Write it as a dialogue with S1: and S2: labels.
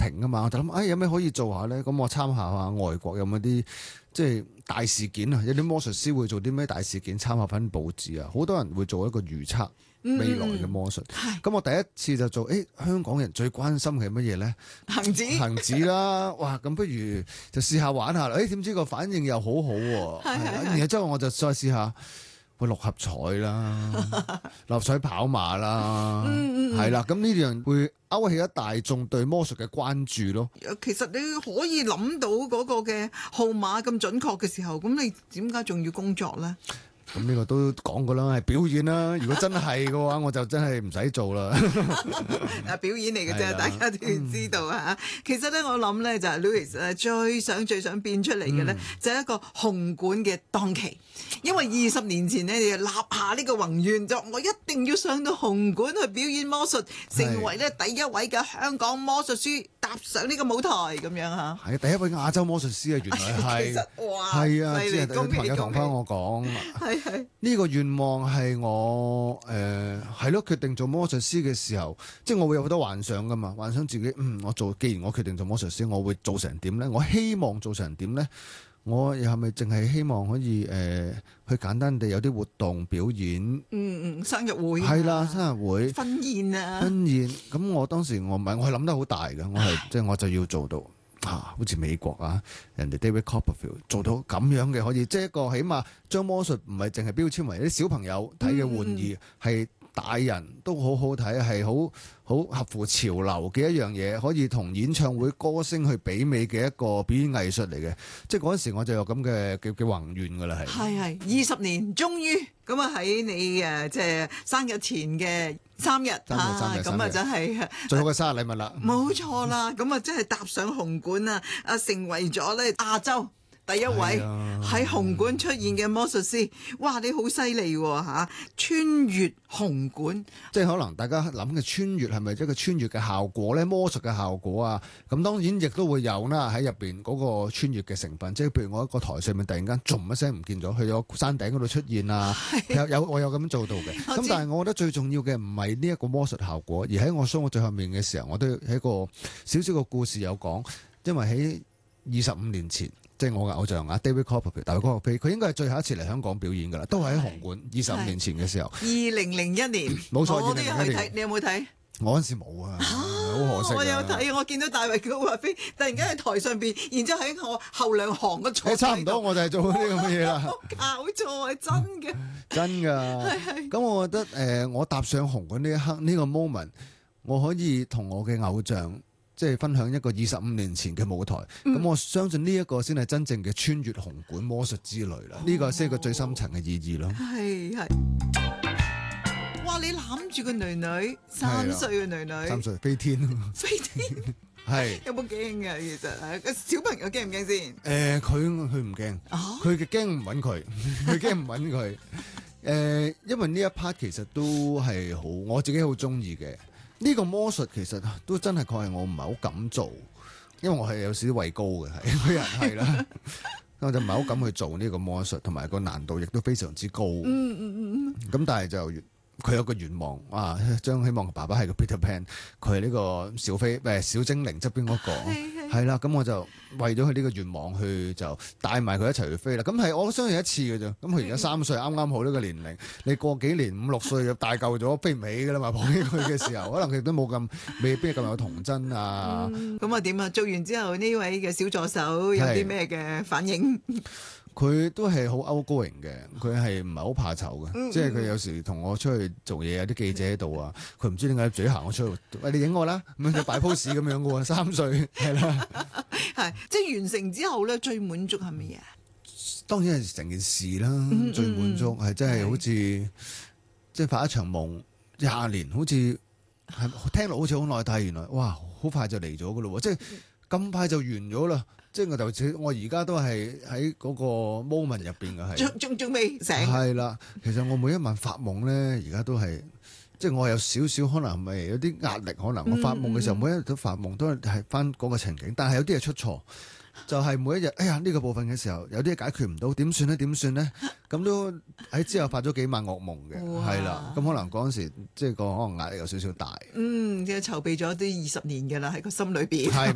S1: 停啊嘛，我就諗有咩可以做下咧？咁我參考下外國有冇啲即係大事件啊，有啲魔術師會做啲咩大事件，參考翻報紙啊，好多人會做一個預測未來嘅魔術。咁我第一次就做，香港人最關心嘅係乜嘢咧？恒指啦，哇！咁不如就試下玩下啦。點知個反應又好好喎，然後之後我就再試下。六合彩啦，六合彩跑馬啦，係啦，咁呢樣會勾起一大眾對魔術嘅關注咯。
S2: 其實你可以諗到嗰個嘅號碼咁準確嘅時候，咁你點解仲要工作咧？
S1: 咁呢個都講過啦，係表演啦。如果真係嘅話，我就真係唔使做啦。
S2: 表演嚟嘅啫，大家都要知道啊。其實咧，我諗咧就係 Louis 最想變出嚟嘅咧，就係一個紅館嘅檔期。因為20年前呢，你就立下呢個宏願，就我一定要上到紅館去表演魔術，成為咧第一位嘅香港魔術師踏上呢個舞台咁樣嚇。
S1: 係第一位亞洲魔術師啊，原來係。
S2: 其實哇，
S1: 係啊，
S2: 犀利！
S1: 啲朋友同翻我講。呢個願望係我係咯，決定做魔術師嘅時候，即係我會有好多幻想噶嘛，幻想自己既然我決定做魔術師，我會做成點咧？我希望做成點咧？我又係咪淨係希望可以去簡單地有啲活動表演？
S2: 生日會
S1: 係啦，生日會、
S2: 婚宴啊，
S1: 咁我當時我係諗得好大嘅，我就要做到。好似美國啊，人哋 David Copperfield 做到咁樣嘅，可以即係一個起碼將魔術唔係淨係標籤為啲小朋友睇嘅玩意，係大人都好好睇，係好合乎潮流嘅一樣嘢，可以同演唱會歌聲去媲美嘅一個表演藝術嚟嘅。即係嗰陣時我就有咁嘅宏願㗎啦，
S2: 係20年，終於咁啊喺你即係生日前嘅3日咁啊真係
S1: 最好嘅生日禮物啦，
S2: 冇錯啦，咁啊真係踏上紅館啊，成為咗咧亞洲第一位喺紅館出現嘅魔術師。哇，你好犀利喎嚇！穿越紅館，
S1: 即係可能大家諗嘅穿越係咪一個穿越嘅效果咧？魔術嘅效果啊，咁當然亦都會有啦，喺入邊嗰個穿越嘅成分。即係譬如我喺個台上面突然間咚一聲唔見咗，去咗山頂嗰度出現啊，我有咁樣做到嘅。咁但係我覺得最重要嘅唔係呢一個魔術效果，而喺我 show 最後面嘅時候，我都喺個少少個故事有講，因為喺25年前。即係我嘅偶像啊 ，David Copperfield，大衛柯洛菲，佢應該係最後一次嚟香港表演㗎啦，都係喺紅館25年前嘅時候。
S2: 2001年，
S1: 冇錯，
S2: 我都有去睇，你有冇睇？
S1: 我嗰陣時冇啊，好可惜。
S2: 我有睇，我見到大衛柯洛菲突然間喺台上邊，然之後喺我後兩行個坐。
S1: 差唔多，我就係做呢啲咁嘅嘢啦。
S2: 搞錯係真嘅，
S1: 真㗎。咁我覺得我踏上紅館呢一刻，呢個 moment，我可以同我嘅偶像。即係分享一個25年前嘅舞台，咁我相信呢一個先係真正嘅穿越紅館魔術之旅啦。呢個先係個最深層嘅意義咯。
S2: 係。哇！你攬住個女女，3歲嘅女女
S1: ，3歲飛天，係。
S2: 有冇驚㗎？其實個小朋友驚唔驚
S1: 佢
S2: 先？
S1: 唔驚，佢嘅驚唔揾佢，佢驚唔揾佢。因為呢一 part 其實都係好，我自己好中意嘅。呢個魔術其實都真係確係我唔係好敢做，因為我係有少少畏高嘅，係人係啦，我就唔係好敢去做呢個魔術，同埋個難度亦都非常之高。咁但係就佢有個願望啊，將希望爸爸係個 Peter Pan， 佢係呢個小精靈側邊嗰個。係啦，咁我就為咗佢呢個願望去就帶埋佢一齊去飛啦。咁係我相信一次嘅啫。咁佢而家3歲，啱啱好呢個年齡。你過幾年5、6歲就大嚿咗，飛唔起噶啦嘛。抱起佢嘅時候，可能佢都冇咁，未必咁有童真啊。
S2: 咁啊點啊？做完之後呢位嘅小助手有啲咩嘅反應？
S1: 佢都係好 outgoing 嘅，佢係唔係好怕醜嘅，即係佢有時同我出去做嘢，有啲記者喺度啊，佢唔知點解自己行我出去，喂，你影我啦，咁樣擺 pose 咁樣嘅喎，3歲係啦，
S2: 係即係完成之後咧，最滿足係乜嘢？
S1: 當然係成件事啦，最滿足係真係好似即係發一場夢20年，好似係聽落好似好耐，但係原來哇好快就嚟咗嘅咯喎，即係咁快就完咗啦。即係我而家都係喺嗰個 moment 入邊嘅係，
S2: 仲未醒。
S1: 係啦，其實我每一晚發夢咧，而家都係，即係我有少少可能係咪有啲壓力，可能我發夢嘅時候，每一日都發夢都係翻嗰個情景，但係有啲嘢出錯。就係每一日，哎呀呢個部分嘅時候，有啲嘢解決唔到，點算咧？點算咧？咁都喺之後發咗幾晚噩夢嘅，係啦。咁可能嗰陣時即係個可能壓力有少少大。
S2: 即係籌備咗啲20年嘅啦，喺個心裏邊。
S1: 係